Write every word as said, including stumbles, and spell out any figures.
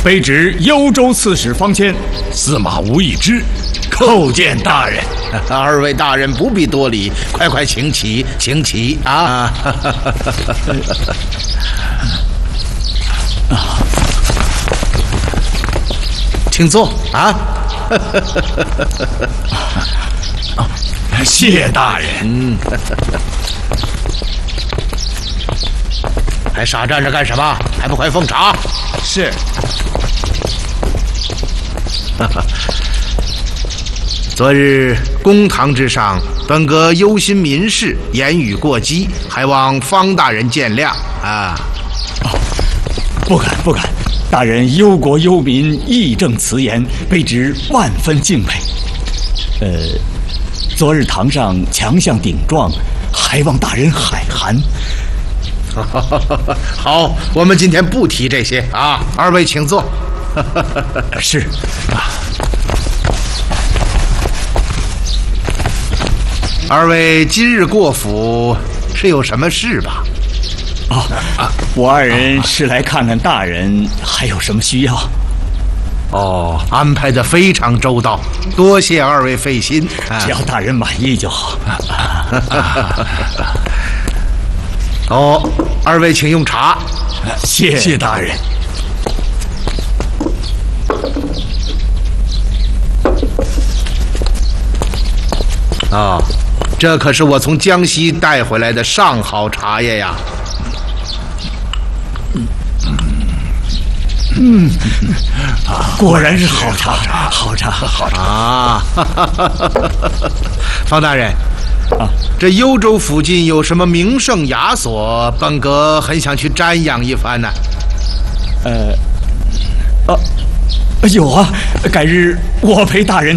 卑职幽州刺史方谦，司马无一之，叩见大人。 二位大人不必多礼，快快请起，请起啊！请坐啊！ 谢大人。 嗯，还傻站着干什么？还不快奉茶！ 是。 昨日公堂之上，本阁忧心民事，言语过激，还望方大人见谅啊！ 哦，不敢不敢，大人忧国忧民，义正辞严，卑职万分敬佩。呃，昨日堂上强项顶撞，还望大人海涵。 好，我们今天不提这些啊，二位请坐。 是啊。 二位今日过府是有什么事吧？ 哦，啊，我二人是来看看大人还有什么需要。 哦，安排得非常周到，多谢二位费心， 只要大人满意就好。 哦，二位请用茶。 谢谢大人。 啊、哦，这可是我从江西带回来的上好茶叶呀！ 嗯，啊，果然是好茶，好茶，好茶啊！方大人，啊，这幽州附近有什么名胜雅所？本阁很想去瞻仰一番呢。 呃，啊，有啊，改日我陪大人